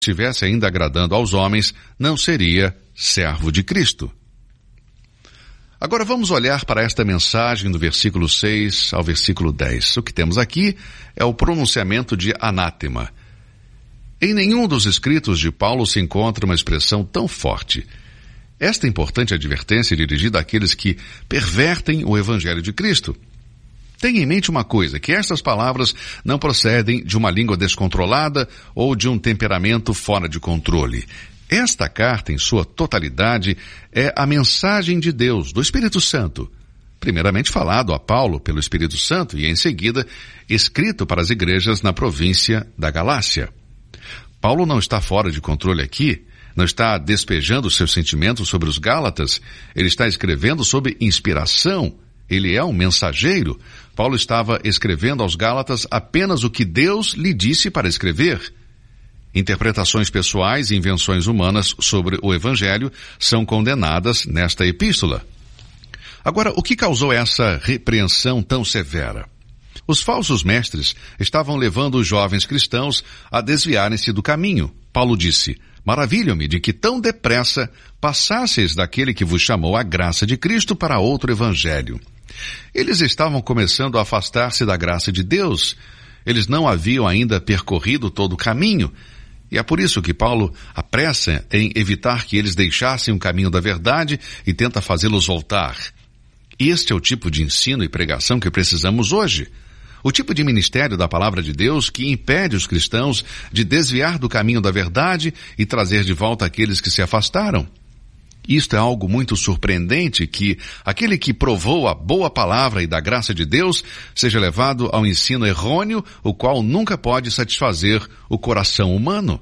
estivesse ainda agradando aos homens, não seria servo de Cristo. Agora vamos olhar para esta mensagem do versículo 6 ao versículo 10. O que temos aqui é o pronunciamento de anátema. Em nenhum dos escritos de Paulo se encontra uma expressão tão forte. Esta importante advertência é dirigida àqueles que pervertem o Evangelho de Cristo. Tenha em mente uma coisa, que estas palavras não procedem de uma língua descontrolada ou de um temperamento fora de controle. Esta carta, em sua totalidade, é a mensagem de Deus, do Espírito Santo, primeiramente falado a Paulo pelo Espírito Santo e, em seguida, escrito para as igrejas na província da Galácia. Paulo não está fora de controle aqui, não está despejando seus sentimentos sobre os Gálatas, ele está escrevendo sob inspiração, ele é um mensageiro. Paulo estava escrevendo aos Gálatas apenas o que Deus lhe disse para escrever. Interpretações pessoais e invenções humanas sobre o Evangelho são condenadas nesta epístola. Agora, o que causou essa repreensão tão severa? Os falsos mestres estavam levando os jovens cristãos a desviarem-se do caminho. Paulo disse: "Maravilho-me de que tão depressa passasseis daquele que vos chamou a graça de Cristo para outro evangelho." Eles estavam começando a afastar-se da graça de Deus. Eles não haviam ainda percorrido todo o caminho. E é por isso que Paulo apressa em evitar que eles deixassem o caminho da verdade e tenta fazê-los voltar. Este é o tipo de ensino e pregação que precisamos hoje. O tipo de ministério da palavra de Deus que impede os cristãos de desviar do caminho da verdade e trazer de volta aqueles que se afastaram. Isto é algo muito surpreendente, que aquele que provou a boa palavra e da graça de Deus seja levado ao ensino errôneo, o qual nunca pode satisfazer o coração humano.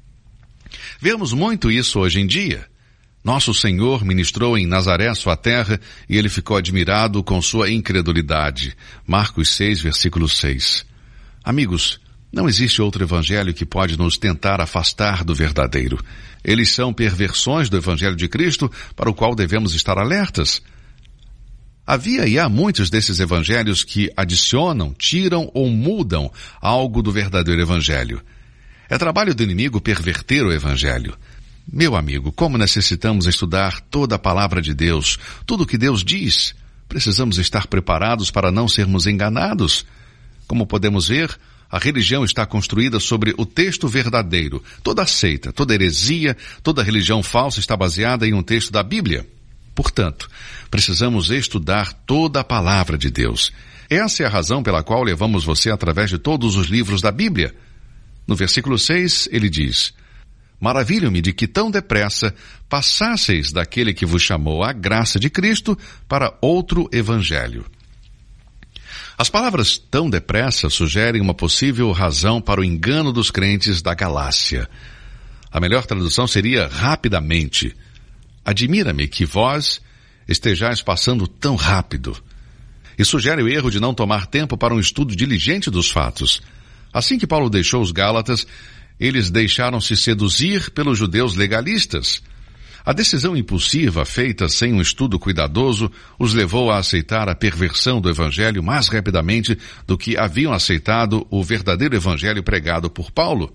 Vemos muito isso hoje em dia. Nosso Senhor ministrou em Nazaré, sua terra, e ele ficou admirado com sua incredulidade. Marcos 6, versículo 6. Amigos, não existe outro evangelho que pode nos tentar afastar do verdadeiro. Eles são perversões do Evangelho de Cristo para o qual devemos estar alertas. Havia e há muitos desses evangelhos que adicionam, tiram ou mudam algo do verdadeiro Evangelho. É trabalho do inimigo perverter o Evangelho. Meu amigo, como necessitamos estudar toda a palavra de Deus, tudo o que Deus diz, precisamos estar preparados para não sermos enganados. Como podemos ver, a religião está construída sobre o texto verdadeiro. Toda seita, toda heresia, toda religião falsa está baseada em um texto da Bíblia. Portanto, precisamos estudar toda a palavra de Deus. Essa é a razão pela qual levamos você através de todos os livros da Bíblia. No versículo 6, ele diz: "Maravilho-me de que tão depressa passasseis daquele que vos chamou a graça de Cristo para outro evangelho." As palavras "tão depressa" sugerem uma possível razão para o engano dos crentes da Galácia. A melhor tradução seria "rapidamente". Admira-me que vós estejais passando tão rápido. E sugere o erro de não tomar tempo para um estudo diligente dos fatos. Assim que Paulo deixou os Gálatas, eles deixaram-se seduzir pelos judeus legalistas. A decisão impulsiva, feita sem um estudo cuidadoso, os levou a aceitar a perversão do Evangelho mais rapidamente do que haviam aceitado o verdadeiro Evangelho pregado por Paulo.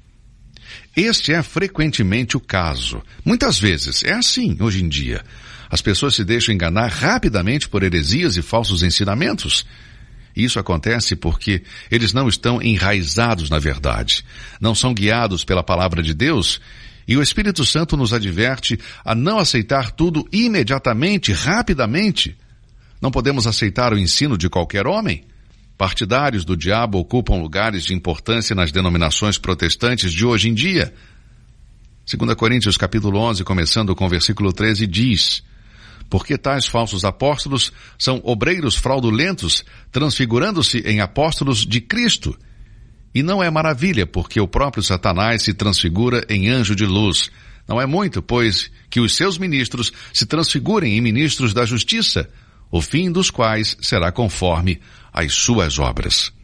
Este é frequentemente o caso. Muitas vezes é assim hoje em dia. As pessoas se deixam enganar rapidamente por heresias e falsos ensinamentos. Isso acontece porque eles não estão enraizados na verdade, não são guiados pela palavra de Deus, e o Espírito Santo nos adverte a não aceitar tudo imediatamente, rapidamente. Não podemos aceitar o ensino de qualquer homem. Partidários do diabo ocupam lugares de importância nas denominações protestantes de hoje em dia. 2 Coríntios capítulo 11, começando com o versículo 13, diz: "Porque tais falsos apóstolos são obreiros fraudulentos, transfigurando-se em apóstolos de Cristo. E não é maravilha, porque o próprio Satanás se transfigura em anjo de luz. Não é muito, pois, que os seus ministros se transfigurem em ministros da justiça, o fim dos quais será conforme as suas obras."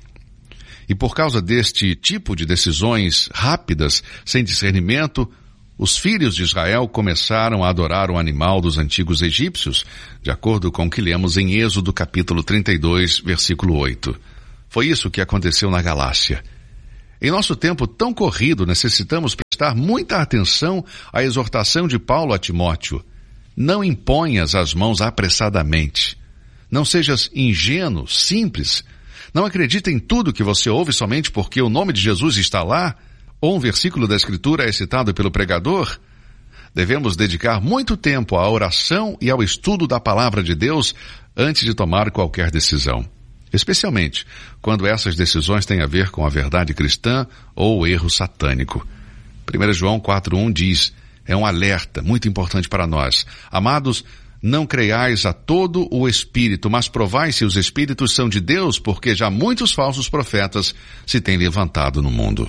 E por causa deste tipo de decisões rápidas, sem discernimento, os filhos de Israel começaram a adorar o animal dos antigos egípcios, de acordo com o que lemos em Êxodo capítulo 32, versículo 8. Foi isso que aconteceu na Galácia. Em nosso tempo tão corrido, necessitamos prestar muita atenção à exortação de Paulo a Timóteo. Não imponhas as mãos apressadamente. Não sejas ingênuo, simples. Não acredite em tudo que você ouve somente porque o nome de Jesus está lá, ou um versículo da Escritura é citado pelo pregador. Devemos dedicar muito tempo à oração e ao estudo da palavra de Deus antes de tomar qualquer decisão. Especialmente quando essas decisões têm a ver com a verdade cristã ou o erro satânico. 1 João 4:1 diz, é um alerta muito importante para nós. Amados, não creiais a todo o Espírito, mas provai se os Espíritos são de Deus, porque já muitos falsos profetas se têm levantado no mundo.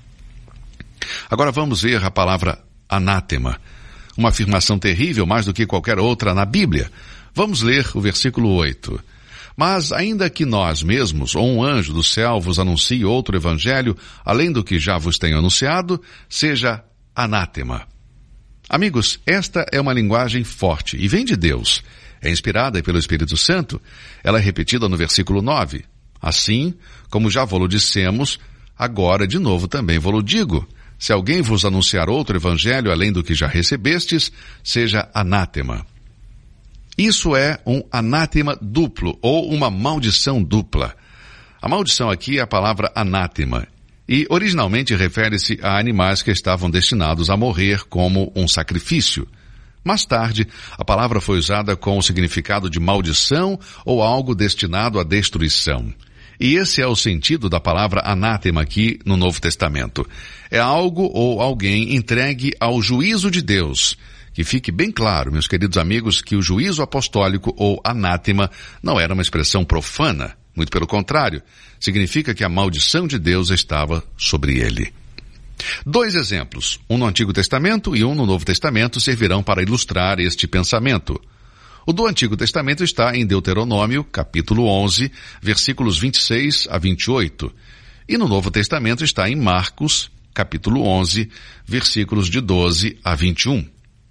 Agora vamos ver a palavra anátema. Uma afirmação terrível mais do que qualquer outra na Bíblia. Vamos ler o versículo 8. Mas ainda que nós mesmos, ou um anjo do céu, vos anuncie outro evangelho, além do que já vos tenho anunciado, seja anátema. Amigos, esta é uma linguagem forte e vem de Deus. É inspirada pelo Espírito Santo. Ela é repetida no versículo 9. Assim, como já vos dissemos, agora de novo também vos digo. Se alguém vos anunciar outro evangelho além do que já recebestes, seja anátema. Isso é um anátema duplo, ou uma maldição dupla. A maldição aqui é a palavra anátema, e originalmente refere-se a animais que estavam destinados a morrer como um sacrifício. Mais tarde, a palavra foi usada com o significado de maldição ou algo destinado à destruição. E esse é o sentido da palavra anátema aqui no Novo Testamento. É algo ou alguém entregue ao juízo de Deus. Que fique bem claro, meus queridos amigos, que o juízo apostólico ou anátema não era uma expressão profana. Muito pelo contrário, significa que a maldição de Deus estava sobre ele. 2 exemplos, um no Antigo Testamento e um no Novo Testamento, servirão para ilustrar este pensamento. O do Antigo Testamento está em Deuteronômio, capítulo 11, versículos 26 a 28. E no Novo Testamento está em Marcos, capítulo 11, versículos de 12 a 21.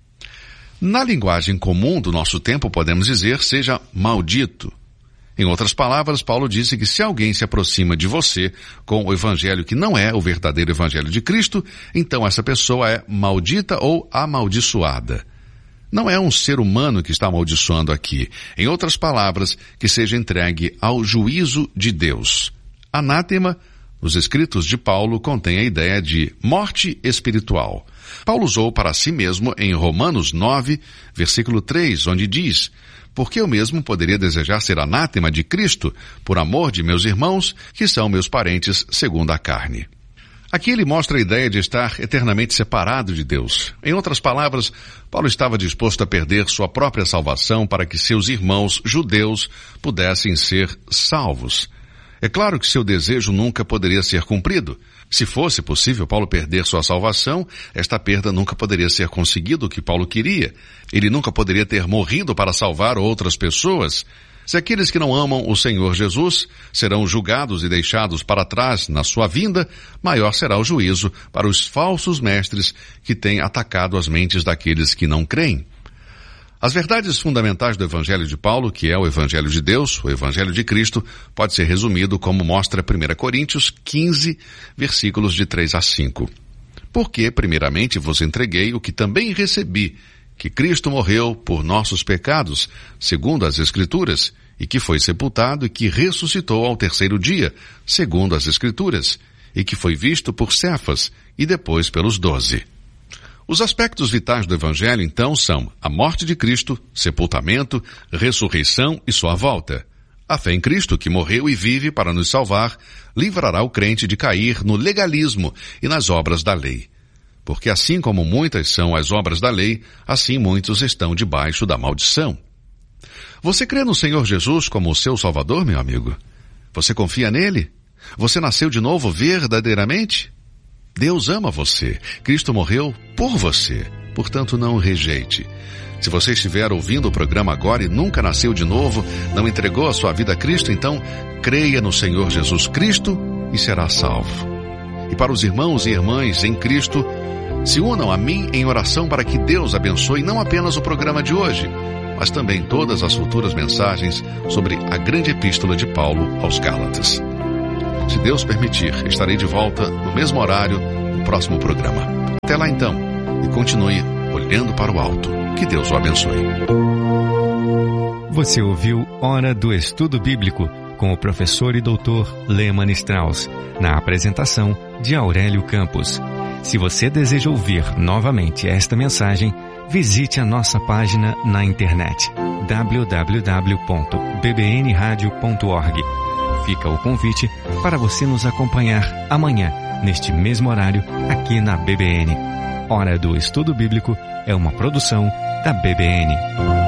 Na linguagem comum do nosso tempo, podemos dizer, seja maldito. Em outras palavras, Paulo disse que se alguém se aproxima de você com o evangelho que não é o verdadeiro evangelho de Cristo, então essa pessoa é maldita ou amaldiçoada. Não é um ser humano que está amaldiçoando aqui. Em outras palavras, que seja entregue ao juízo de Deus. Anátema, nos escritos de Paulo, contém a ideia de morte espiritual. Paulo usou para si mesmo em Romanos 9, versículo 3, onde diz, porque eu mesmo poderia desejar ser anátema de Cristo, por amor de meus irmãos, que são meus parentes segundo a carne. Aqui ele mostra a ideia de estar eternamente separado de Deus. Em outras palavras, Paulo estava disposto a perder sua própria salvação para que seus irmãos judeus pudessem ser salvos. É claro que seu desejo nunca poderia ser cumprido. Se fosse possível Paulo perder sua salvação, esta perda nunca poderia ser conseguido o que Paulo queria. Ele nunca poderia ter morrido para salvar outras pessoas. Se aqueles que não amam o Senhor Jesus serão julgados e deixados para trás na sua vinda, maior será o juízo para os falsos mestres que têm atacado as mentes daqueles que não creem. As verdades fundamentais do Evangelho de Paulo, que é o Evangelho de Deus, o Evangelho de Cristo, pode ser resumido como mostra 1 Coríntios 15, versículos de 3 a 5. Porque, primeiramente, vos entreguei o que também recebi, que Cristo morreu por nossos pecados, segundo as Escrituras, e que foi sepultado e que ressuscitou ao 3º dia, segundo as Escrituras, e que foi visto por Cefas e depois pelos 12. Os aspectos vitais do Evangelho, então, são a morte de Cristo, sepultamento, ressurreição e sua volta. A fé em Cristo, que morreu e vive para nos salvar, livrará o crente de cair no legalismo e nas obras da lei. Porque assim como muitas são as obras da lei, assim muitos estão debaixo da maldição. Você crê no Senhor Jesus como o seu Salvador, meu amigo? Você confia nele? Você nasceu de novo verdadeiramente? Deus ama você. Cristo morreu por você. Portanto, não o rejeite. Se você estiver ouvindo o programa agora e nunca nasceu de novo, não entregou a sua vida a Cristo, então creia no Senhor Jesus Cristo e será salvo. E para os irmãos e irmãs em Cristo, se unam a mim em oração para que Deus abençoe não apenas o programa de hoje, mas também todas as futuras mensagens sobre a grande epístola de Paulo aos Gálatas. Se Deus permitir, estarei de volta no mesmo horário, no próximo programa. Até lá então, e continue olhando para o alto. Que Deus o abençoe. Você ouviu Hora do Estudo Bíblico com o professor e doutor Lehmann Strauss, na apresentação de Aurélio Campos. Se você deseja ouvir novamente esta mensagem, visite a nossa página na internet www.bbnradio.org. Fica o convite para você nos acompanhar amanhã, neste mesmo horário, aqui na BBN. Hora do Estudo Bíblico é uma produção da BBN.